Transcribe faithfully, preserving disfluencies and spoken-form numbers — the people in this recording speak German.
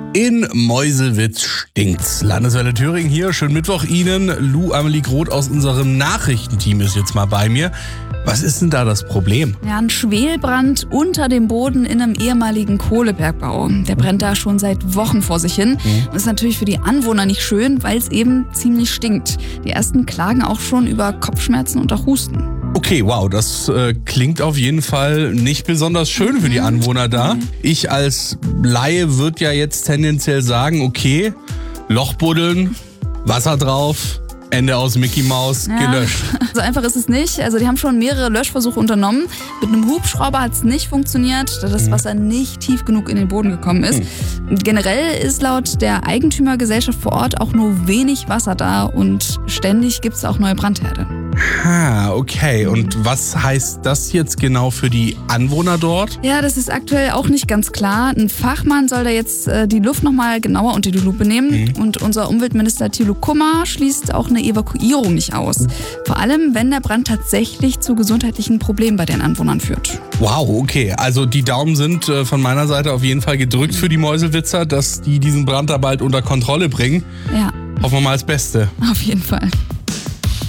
In Meuselwitz stinkt's. Landeswelle Thüringen hier. Schönen Mittwoch Ihnen. Lou Amelie Groth aus unserem Nachrichtenteam ist jetzt mal bei mir. Was ist denn da das Problem? Ja, ein Schwelbrand unter dem Boden in einem ehemaligen Kohlebergbau. Der brennt da schon seit Wochen vor sich hin. Mhm. Das ist natürlich für die Anwohner nicht schön, weil es eben ziemlich stinkt. Die ersten klagen auch schon über Kopfschmerzen und auch Husten. Okay, wow, das äh, klingt auf jeden Fall nicht besonders schön für die Anwohner da. Ich als Laie würde ja jetzt tendenziell sagen, okay, Loch buddeln, Wasser drauf, Ende aus Mickey Maus, ja, gelöscht. So einfach ist es nicht. Also die haben schon mehrere Löschversuche unternommen. Mit einem Hubschrauber hat es nicht funktioniert, da das Wasser nicht tief genug in den Boden gekommen ist. Mhm. Generell ist laut der Eigentümergesellschaft vor Ort auch nur wenig Wasser da und ständig gibt es auch neue Brandherde. Ah, okay. Und was heißt das jetzt genau für die Anwohner dort? Ja, das ist aktuell auch nicht ganz klar. Ein Fachmann soll da jetzt äh, die Luft nochmal genauer unter die Lupe nehmen. Mhm. Und unser Umweltminister Thilo Kummer schließt auch eine Evakuierung nicht aus. Vor allem, wenn der Brand tatsächlich zu gesundheitlichen Problemen bei den Anwohnern führt. Wow, okay. Also die Daumen sind äh, von meiner Seite auf jeden Fall gedrückt für die Meuselwitzer, dass die diesen Brand da bald unter Kontrolle bringen. Ja. Hoffen wir mal das Beste. Auf jeden Fall.